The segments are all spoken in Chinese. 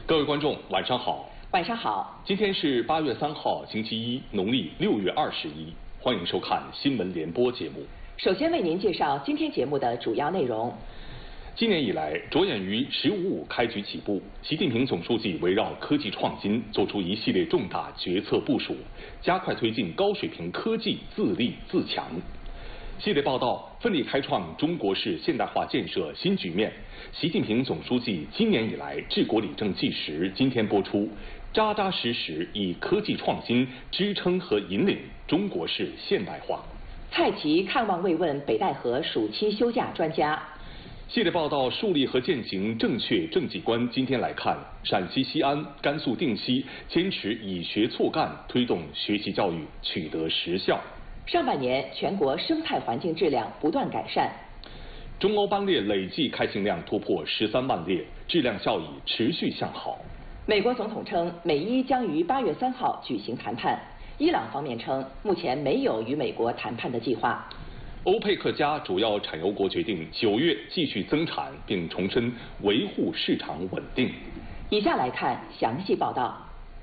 各位观众，晚上好。 晚上好。 今天是8月3号，星期一，农历6月21，欢迎收看新闻联播节目。 首先为您介绍今天节目的主要内容。 今年以来，着眼于“十五五”开局起步，习近平总书记围绕科技创新作出一系列重大决策部署，加快推进高水平科技自立自强。系列报道奋力开创中国式现代化建设新局面。习近平总书记今年以来治国理政纪实今天播出，扎扎实实以科技创新支撑和引领中国式现代化。 蔡奇看望慰问北戴河暑期休假专家。 系列报道树立和践行正确政绩观。今天来看，陕西西安、甘肃定西坚持以学促干，推动学习教育取得实效。 上半年全国生态环境质量不断改善。 中欧班列累计开行量突破13万列，质量效益持续向好。 美国总统称，美伊将于8月3号举行谈判。伊朗方面称，目前没有与美国谈判的计划。 欧佩克加主要产油国决定9月继续增产，并重申维护市场稳定。 以下来看详细报道。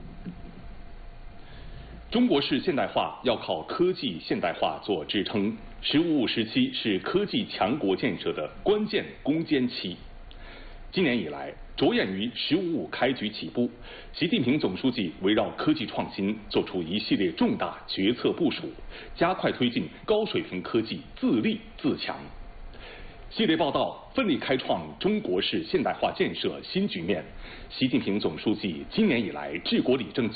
中国式现代化要靠科技现代化做支撑，“15+5”时期是科技强国建设的关键攻坚期。今年以来，着眼于“十五五”开局起步，习近平总书记围绕科技创新作出一系列重大决策部署，加快推进高水平科技自立自强。系列报道奋力开创中国式现代化建设新局面。习近平总书记今年以来治国理政